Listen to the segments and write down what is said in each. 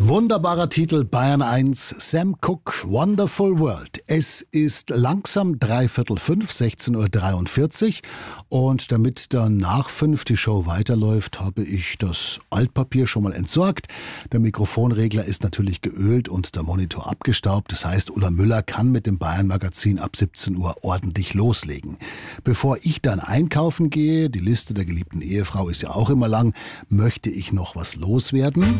Wunderbarer Titel, Bayern 1, Sam Cooke, Wonderful World. Es ist langsam 5:45, 16:43 Uhr und damit dann nach 5 die Show weiterläuft, habe ich das Altpapier schon mal entsorgt. Der Mikrofonregler ist natürlich geölt und der Monitor abgestaubt. Das heißt, Ulla Müller kann mit dem Bayern-Magazin ab 17 Uhr ordentlich loslegen. Bevor ich dann einkaufen gehe, die Liste der geliebten Ehefrau ist ja auch immer lang, möchte ich noch was loswerden.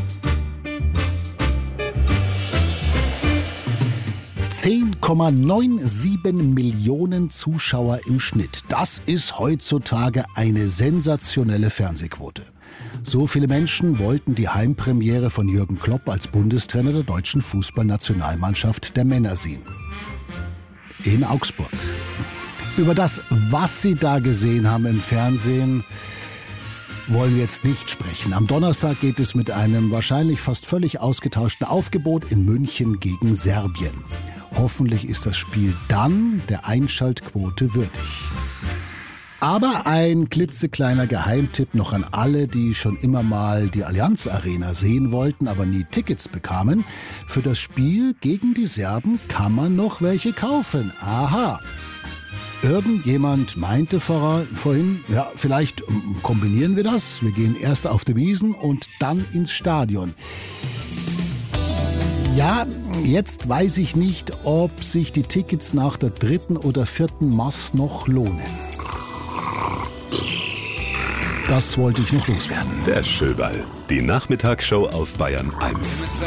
10,97 Millionen Zuschauer im Schnitt. Das ist heutzutage eine sensationelle Fernsehquote. So viele Menschen wollten die Heimpremiere von Jürgen Klopp als Bundestrainer der deutschen Fußballnationalmannschaft der Männer sehen. In Augsburg. Über das, was sie da gesehen haben im Fernsehen, wollen wir jetzt nicht sprechen. Am Donnerstag geht es mit einem wahrscheinlich fast völlig ausgetauschten Aufgebot in München gegen Serbien. Hoffentlich ist das Spiel dann der Einschaltquote würdig. Aber ein klitzekleiner Geheimtipp noch an alle, die schon immer mal die Allianz Arena sehen wollten, aber nie Tickets bekamen. Für das Spiel gegen die Serben kann man noch welche kaufen. Aha! Irgendjemand meinte vorhin, ja, vielleicht kombinieren wir das. Wir gehen erst auf die Wiesn und dann ins Stadion. Ja, jetzt weiß ich nicht, ob sich die Tickets nach der 3. oder 4. Maß noch lohnen. Das wollte ich noch loswerden. Der Schöberl, die Nachmittagsshow auf Bayern 1.